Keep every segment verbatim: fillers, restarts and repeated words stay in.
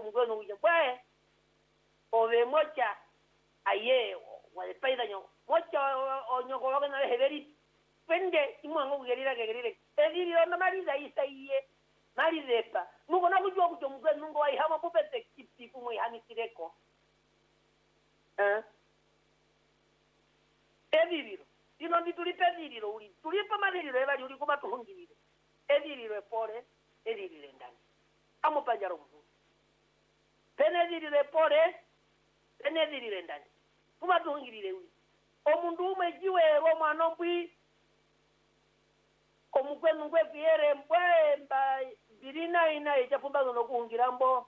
mugwenu uje bwae ove mocha aye wale paida nyo mocha onyoko wakana heberi pende imwango kugerira kegerire ediri onda mariza isaiye marizepa nuko nakujua kucho mugwenu nungo waihama pupete kiptipu mwihamisireko eh ediriro dino ndi tulipe ediriro uli tulipe madiriro ebali uli kuba tuhungirire ediriro epore edirire ndani amo panjaro mvu pene ediriro epore pene edirire ndani kuba tuhungirire uli omundu umwe jiwero mwana mbwi omugwenu ngwe fiere mbwe mba birina ina echapumba no kuhungira mbo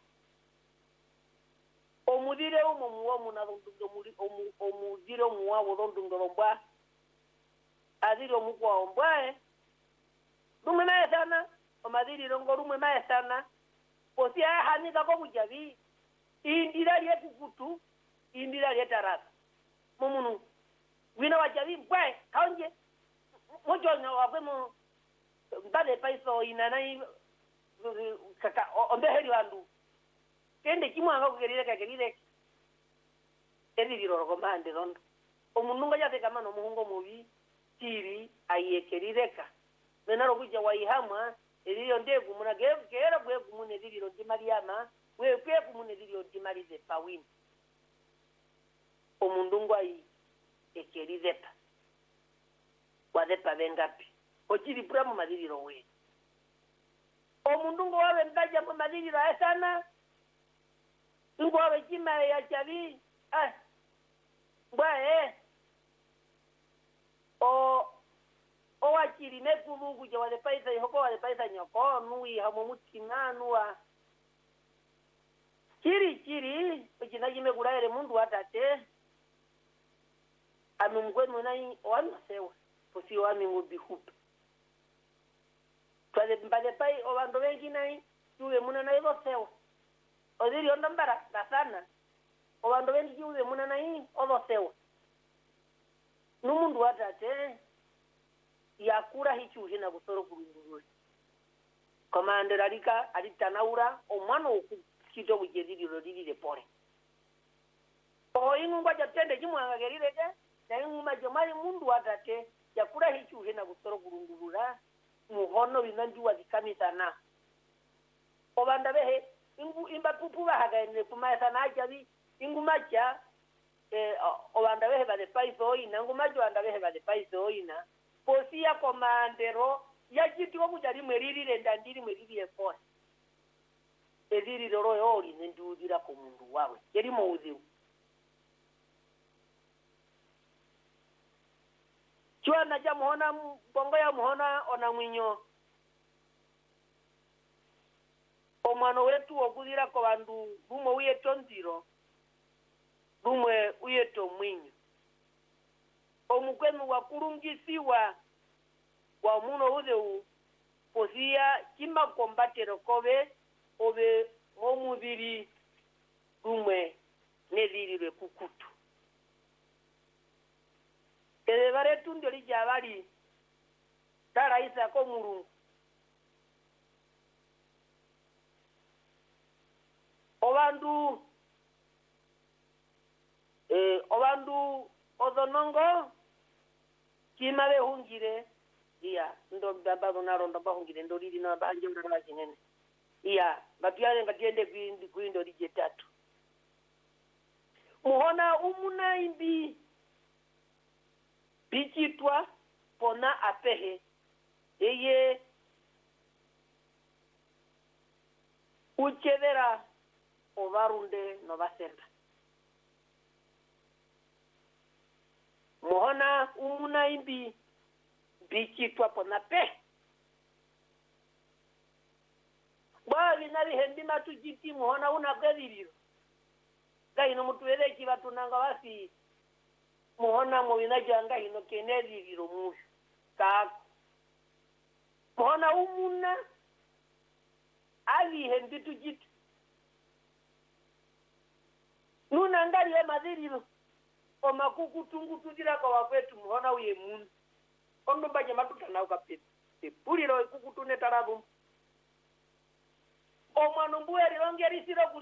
omudire umo muwa muna ndo muri omu omudire muwa wondo ndoromba adiro mukwa ombwae rumwe naye sana omadiri rongo rumwe naye sana posia hanika ko bujabi indira lye kukutu indira lye tarasa mumunu wina wajabi mbwae kaonje mojo na wabemo mbade paiso inanai kaka ombeheri wandu kende kimwanga kugerire kagerire eri roro mande rondo omununga yate kama no muhungo mubi tiri ayekerireka menaro kuja waihamwa eriyo ndegu muna gera bwe kumune diriro ndi Mariama we kwe kumune diriro ndi Marize pawini omundungwa yi ekerizepa wadepa bengapi ochiri pramu madiriro we omundungo wawe mbaja mu madiriro asana ngo wawe kima ya chavi ah bwae o o wachiri nekulugu je wale paisa yoko wale paisa nyoko nui hamo mutina nuwa chiri chiri ukina jime kulaere mundu watate amumgwenu nai wana sewa posi wami ngubihupe twale mbale pai o bando bengi nai tuwe muna nai go sewa odiri onda mbara la sana o bando bengi tuwe muna nai o do sewa numundu watate yakura hichuhe na gusoro kurungururi komande ralika alitanaura omwana okukito kujeziri rodiri de pore o ingungwa jatende kimwanga gerireke na inguma jomali mundu watate yakura hichuhe na gusoro kurungurura muhono binanjuwa dikamisa na obanda behe ingu imba pupu bahagaine kumaisa na ajabi inguma cha eh obanda behe bale paiso ina inguma jo anda behe bale paiso ina posia komandero yakitiko kujali mweriri ndandiri mweriri efora eziri roro yoli ndudira ko mundu wawe yeri muudhiu chwana ja muhona bongo ya muhona ona mwinyo omwano wetu okudira ko bandu bumo uye tonziro bumwe uye to mwinyo omukwenu wakurungisiwa wa muno udeu posia kima kombatero kobe obe omubiri rumwe nediri kukutu kele bare tundo lijabali tara isa ko murungu obandu eh obandu odonongo kima be hungire iya ndo baba bonaro ndo bahungire ndo lili na banje ndara kinene iya batuyale ngatiende kwindi kwindo lije tatu muhona umuna imbi bichitwa pona apehe eye uchevera ovarunde no vasenda muhona umuna imbi bichitwa pona pe bali nari hendi matujiti muhona una gadiriro gaino mutuwele kibatunanga wasi muhona mo binajanga hino kenediriro mu ka muhona umuna ali hendi tujiti nuna ngari ya madiriro o makuku tungu tudira kwa wakwetu muhona uye munu ondo baje matutana ukapete puliro ikuku tunetarabu o manu mbuye rilongeri siro